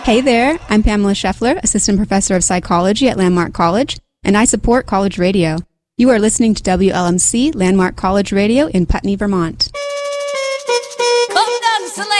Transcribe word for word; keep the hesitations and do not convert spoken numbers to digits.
Hey there, I'm Pamela Scheffler, Assistant Professor of Psychology at Landmark College, and I support college radio. You are listening to W L M C Landmark College Radio in Putney, Vermont.